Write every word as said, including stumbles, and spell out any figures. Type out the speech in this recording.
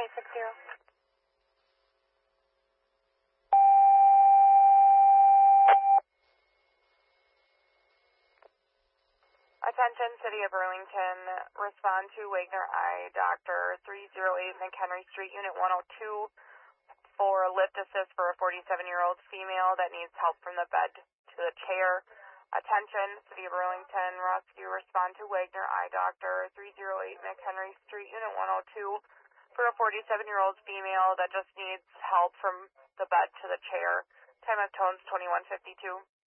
eight six zero. Attention, City of Burlington. Respond to Wagner Eye Doctor, three oh eight McHenry Street, Unit one oh two, for lift assist for a forty-seven-year-old female that needs help from the bed to the chair. Attention, City of Burlington. Rescue, respond to Wagner Eye Doctor, three oh eight McHenry Street, Unit one oh two, for a forty-seven-year-old female that just needs help from the bed to the chair. Time of tones twenty-one fifty-two.